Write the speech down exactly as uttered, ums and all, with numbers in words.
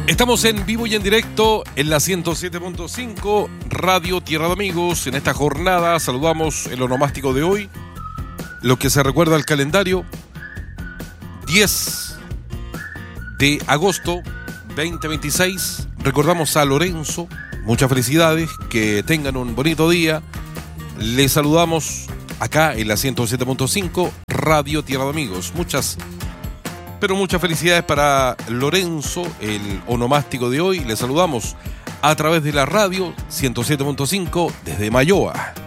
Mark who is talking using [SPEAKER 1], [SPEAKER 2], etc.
[SPEAKER 1] Estamos en vivo y en directo en la ciento siete punto cinco Radio Tierra de Amigos. En esta jornada saludamos el onomástico de hoy, lo que se recuerda al calendario, diez de agosto veinte veintiséis. Recordamos a Lorenzo, muchas felicidades, que tengan un bonito día. Les saludamos acá en la ciento siete punto cinco Radio Tierra de Amigos. Muchas Pero muchas felicidades para Lorenzo, el onomástico de hoy. Le saludamos a través de la radio ciento siete punto cinco desde Mayoa.